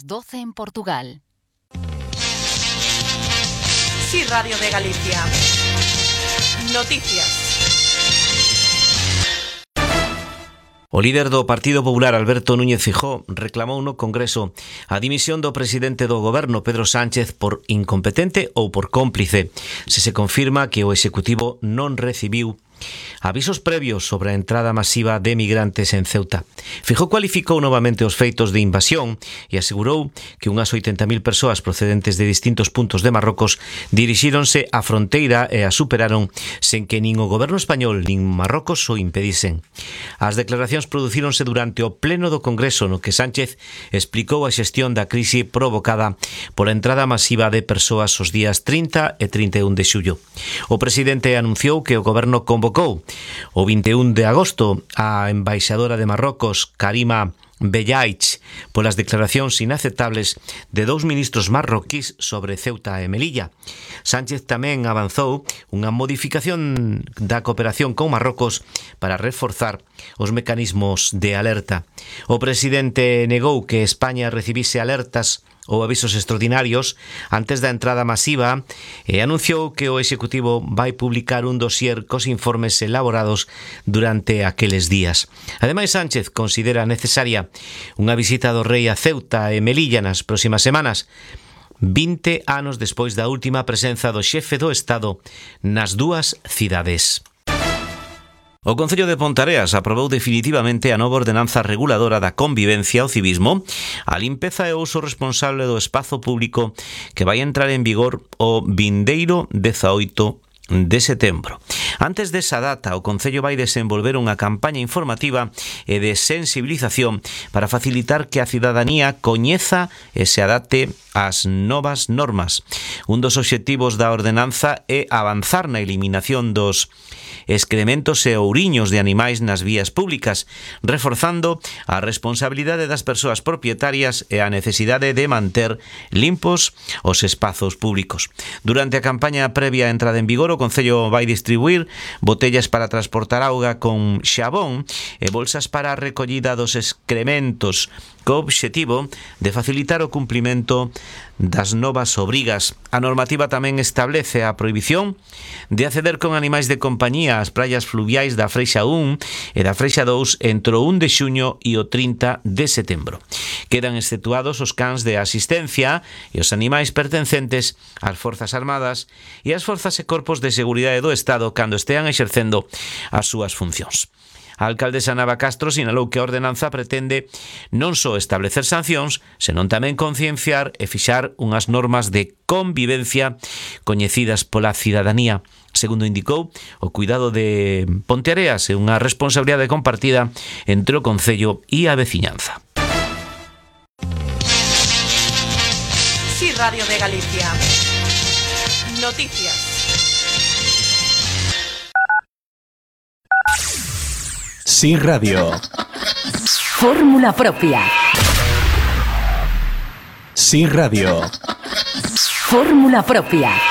las 12 en Portugal. Sí, Radio de Galicia. Noticias. O líder do Partido Popular, Alberto Núñez Feijóo, reclamou no Congreso a dimisión do presidente do Goberno, Pedro Sánchez, por incompetente ou por cómplice, se se confirma que o Executivo non recibiu avisos previos sobre a entrada masiva de migrantes en Ceuta. Feijóo cualificou novamente os feitos de invasión e asegurou que unhas 80.000 persoas procedentes de distintos puntos de Marrocos dirixíronse á fronteira e a superaron sen que nin o goberno español nin Marrocos o impedisen. As declaracións producíronse durante o pleno do Congreso, no que Sánchez explicou a xestión da crise provocada pola entrada masiva de persoas os días 30 e 31 de xullo. O presidente anunciou que o goberno convocou o 21 de agosto a embaixadora de Marrocos, Karima Bellaich, polas declaracións inaceptables de dous ministros marroquís sobre Ceuta e Melilla. Sánchez tamén avanzou unha modificación da cooperación con Marrocos para reforzar os mecanismos de alerta. O presidente negou que España recibise alertas ou avisos extraordinarios antes da entrada masiva e anunciou que o Executivo vai publicar un dossier cos informes elaborados durante aqueles días. Ademais, Sánchez considera necesaria unha visita do rei a Ceuta e Melilla nas próximas semanas, 20 anos despois da última presenza do xefe do Estado nas dúas cidades. O Concello de Ponteareas aprobou definitivamente a nova ordenanza reguladora da convivencia, o civismo, a limpeza e o uso responsable do espazo público que vai entrar en vigor o vindeiro 18 de setembro. Antes desa data, o Concello vai desenvolver unha campaña informativa e de sensibilización para facilitar que a cidadanía coñeza e se adapte ás novas normas. Un dos obxectivos da ordenanza é avanzar na eliminación dos excrementos e ouriños de animais nas vías públicas, reforzando a responsabilidade das persoas propietarias e a necesidade de manter limpos os espazos públicos. Durante a campaña previa á entrada en vigor, o Concello vai distribuir botellas para transportar auga con xabón e bolsas para a recollida dos excrementos, co obxectivo de facilitar o cumprimento das novas obrigas. A normativa tamén establece a prohibición de acceder con animais de compañía ás praias fluviais da Freixa 1 e da Freixa 2 entre o 1 de xuño e o 30 de setembro. Quedan exceptuados os cans de asistencia e os animais pertencentes ás Forzas Armadas e ás Forzas e Corpos de Seguridade do Estado cando estean exercendo as súas funcións. A alcaldesa Nava Castro sinalou que a ordenanza pretende non só establecer sancións, senón tamén concienciar e fixar unhas normas de convivencia coñecidas pola cidadanía. Segundo indicou, o cuidado de Ponteareas é unha responsabilidade compartida entre o Concello e a veciñanza. Sí, Radio de Galicia. Noticias. Sí, Radio. Fórmula propia. Sí, Radio. Fórmula propia.